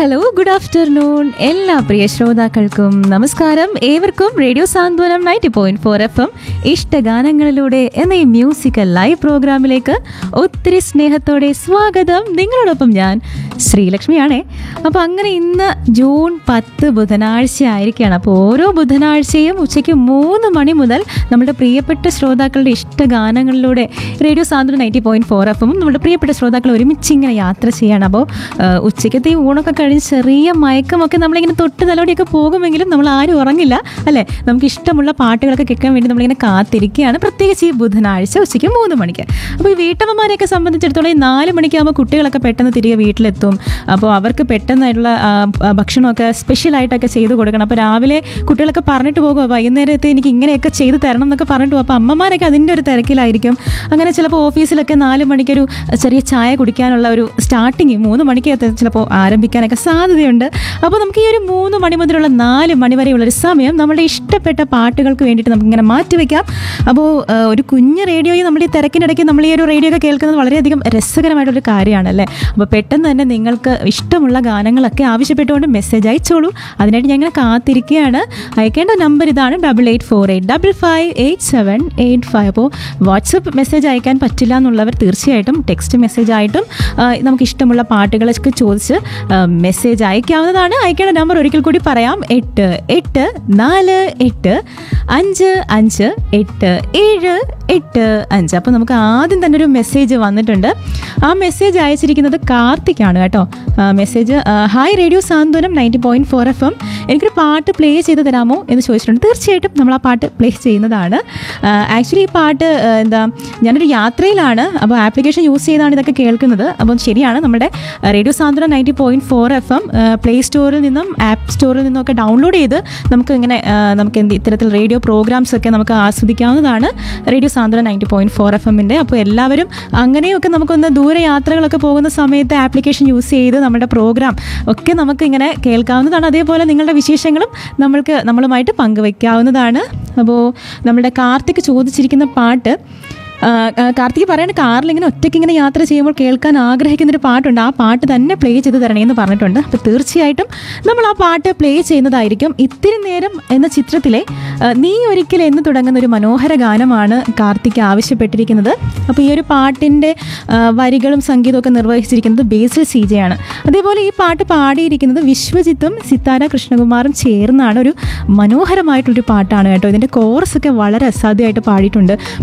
Hello, good afternoon എല്ലാ പ്രിയ ശ്രോതാക്കൾക്കും നമസ്കാരം. ഏവർക്കും റേഡിയോ സാന്ത്വനം 90.4 FM ഇഷ്ടഗാനങ്ങളിലൂടെ എന്ന ഈ മ്യൂസിക്കൽ ലൈവ് പ്രോഗ്രാമിലേക്ക് ഒത്തിരി സ്നേഹത്തോടെ സ്വാഗതം. നിങ്ങളോടൊപ്പം ഞാൻ ശ്രീലക്ഷ്മിയാണേ. അപ്പോൾ അങ്ങനെ ഇന്ന് ജൂൺ 10 ബുധനാഴ്ച ആയിരിക്കുകയാണ്. അപ്പോൾ ഓരോ ബുധനാഴ്ചയും ഉച്ചയ്ക്ക് 3 മണി മുതൽ നമ്മുടെ പ്രിയപ്പെട്ട ശ്രോതാക്കളുടെ ഇഷ്ടഗാനങ്ങളിലൂടെ റേഡിയോ സാന്ത്വനം 90.4 FM നമ്മുടെ പ്രിയപ്പെട്ട ശ്രോതാക്കൾ ഒരുമിച്ച് ഇങ്ങനെ യാത്ര ചെയ്യാണ്. അപ്പോൾ ഉച്ചയ്ക്കത്തെ ഈ ഊണൊക്കെ കഴിഞ്ഞ് ചെറിയ മയക്കമൊക്കെ നമ്മളിങ്ങനെ തൊട്ട് തലോടിയൊക്കെ പോകുമെങ്കിലും നമ്മൾ ആരും ഉറങ്ങില്ല അല്ലേ. നമുക്ക് ഇഷ്ടമുള്ള പാട്ടുകളൊക്കെ കേൾക്കാൻ വേണ്ടി നമ്മളിങ്ങനെ കാത്തിരിക്കുകയാണ്, പ്രത്യേകിച്ച് ഈ ബുധനാഴ്ച ഉച്ചയ്ക്ക് 3 മണിക്ക്. അപ്പോൾ ഈ വീട്ടമ്മമാരെയൊക്കെ സംബന്ധിച്ചിടത്തോളം ഈ 4 മണിക്കാകുമ്പോൾ കുട്ടികളൊക്കെ പെട്ടെന്ന് തിരികെ വീട്ടിലെത്തും. അപ്പോൾ അവർക്ക് പെട്ടെന്നായിട്ടുള്ള ഭക്ഷണമൊക്കെ സ്പെഷ്യലായിട്ടൊക്കെ ചെയ്ത് കൊടുക്കണം. അപ്പോൾ രാവിലെ കുട്ടികളൊക്കെ പറഞ്ഞിട്ട് പോകും, വൈകുന്നേരത്തെ എനിക്ക് ഇങ്ങനെയൊക്കെ ചെയ്ത് തരണം എന്നൊക്കെ പറഞ്ഞിട്ട് പോകും. അപ്പോൾ അമ്മമാരൊക്കെ അതിൻ്റെ ഒരു തിരക്കിലായിരിക്കും. അങ്ങനെ ചിലപ്പോൾ ഓഫീസിലൊക്കെ 4 മണിക്കൊരു ചെറിയ ചായ കുടിക്കാനുള്ള ഒരു സ്റ്റാർട്ടിങ് 3 മണിക്ക് ചിലപ്പോൾ ആരംഭിക്കാനൊക്കെ സാധ്യതയുണ്ട്. അപ്പോൾ നമുക്ക് ഈ ഒരു 3 മണി മുതലുള്ള 4 മണി വരെയുള്ളൊരു സമയം നമ്മുടെ ഇഷ്ടപ്പെട്ട പാട്ടുകൾക്ക് വേണ്ടിയിട്ട് നമുക്കിങ്ങനെ മാറ്റിവെക്കാം. അപ്പോൾ ഒരു കുഞ്ഞ് റേഡിയോയിൽ നമ്മുടെ ഈ തിരക്കിനിടയ്ക്ക് നമ്മൾ ഈ ഒരു റേഡിയോ ഒക്കെ കേൾക്കുന്നത് വളരെയധികം രസകരമായിട്ടൊരു കാര്യമാണല്ലേ. അപ്പോൾ പെട്ടെന്ന് തന്നെ നിങ്ങൾക്ക് ഇഷ്ടമുള്ള ഗാനങ്ങളൊക്കെ ആവശ്യപ്പെട്ടുകൊണ്ട് മെസ്സേജ് അയച്ചോളൂ. അതിനായിട്ട് ഞാൻ ഇങ്ങനെ കാത്തിരിക്കുകയാണ്. അയക്കേണ്ട നമ്പർ ഇതാണ് 8848558785. അപ്പോൾ വാട്സപ്പ് മെസ്സേജ് അയക്കാൻ പറ്റില്ല എന്നുള്ളവർ തീർച്ചയായിട്ടും ടെക്സ്റ്റ് മെസ്സേജ് ആയിട്ടും നമുക്ക് ഇഷ്ടമുള്ള പാട്ടുകളൊക്കെ ചോദിച്ച് മെസ്സേജ് അയക്കാവുന്നതാണ്. അയക്കേണ്ട നമ്പർ ഒരിക്കൽ കൂടി പറയാം: 8848558785. അപ്പോൾ നമുക്ക് ആദ്യം തന്നെ ഒരു മെസ്സേജ് വന്നിട്ടുണ്ട്. ആ മെസ്സേജ് അയച്ചിരിക്കുന്നത് കാർത്തിക്കാണ് കേട്ടോ. മെസ്സേജ്: ഹായ് റേഡിയോ സാന്ത്വനം 90.4 FM, എനിക്കൊരു പാട്ട് പ്ലേ ചെയ്ത് തരാമോ എന്ന് ചോദിച്ചിട്ടുണ്ട്. തീർച്ചയായിട്ടും നമ്മൾ ആ പാട്ട് പ്ലേ ചെയ്യുന്നതാണ്. ആക്ച്വലി ഈ പാട്ട് ഞാനൊരു യാത്രയിലാണ്, അപ്പോൾ ആപ്ലിക്കേഷൻ യൂസ് ചെയ്താണ് ഇതൊക്കെ കേൾക്കുന്നത്. അപ്പം ശരിയാണ്, നമ്മുടെ റേഡിയോ സാന്ത്വനം 90.4 FM പ്ലേ സ്റ്റോറിൽ നിന്നും ആപ്പ് സ്റ്റോറിൽ നിന്നും ഒക്കെ ഡൗൺലോഡ് ചെയ്ത് നമുക്ക് ഇത്തരത്തിൽ റേഡിയോ പ്രോഗ്രാംസ് ഒക്കെ നമുക്ക് ആസ്വദിക്കാവുന്നതാണ് റേഡിയോ സാന്ത്വനം 90.4 FM-ൻ്റെ. അപ്പോൾ എല്ലാവരും അങ്ങനെയൊക്കെ നമുക്കൊന്ന് ദൂരെ യാത്രകളൊക്കെ പോകുന്ന സമയത്ത് ആപ്ലിക്കേഷൻ യൂസ് ചെയ്ത് നമ്മുടെ പ്രോഗ്രാം ഒക്കെ നമുക്ക് ഇങ്ങനെ കേൾക്കാവുന്നതാണ്. അതേപോലെ നിങ്ങളുടെ വിശേഷങ്ങളും നമ്മളുമായിട്ട് പങ്കുവയ്ക്കാവുന്നതാണ്. അപ്പോൾ നമ്മുടെ കാർത്തിക് ചോദിച്ചിരിക്കുന്ന പാട്ട്, കാർത്തിക് പറയാണ് കാറിൽ ഇങ്ങനെ ഒറ്റയ്ക്ക് ഇങ്ങനെ യാത്ര ചെയ്യുമ്പോൾ കേൾക്കാൻ ആഗ്രഹിക്കുന്നൊരു പാട്ടുണ്ട്, ആ പാട്ട് തന്നെ പ്ലേ ചെയ്ത് തരണേന്ന് പറഞ്ഞിട്ടുണ്ട്. അപ്പോൾ തീർച്ചയായിട്ടും നമ്മൾ ആ പാട്ട് പ്ലേ ചെയ്യുന്നതായിരിക്കും. ഇത്തിരി നേരം എന്ന ചിത്രത്തിലെ നീ ഒരിക്കൽ എന്ന് തുടങ്ങുന്ന ഒരു മനോഹര ഗാനമാണ് കാർത്തിക് ആവശ്യപ്പെട്ടിരിക്കുന്നത്. അപ്പോൾ ഈ ഒരു പാട്ടിൻ്റെ വരികളും സംഗീതമൊക്കെ നിർവഹിച്ചിരിക്കുന്നത് ബേസിൽ CJ ആണ്. അതേപോലെ ഈ പാട്ട് പാടിയിരിക്കുന്നത് വിശ്വജിത്തും സിത്താര കൃഷ്ണകുമാറും ചേർന്നാണ്. ഒരു മനോഹരമായിട്ടൊരു പാട്ടാണ് കേട്ടോ. ഇതിൻ്റെ കോറസ് ഒക്കെ വളരെ അസാധ്യമായിട്ട് പാടിയിട്ടുണ്ട്.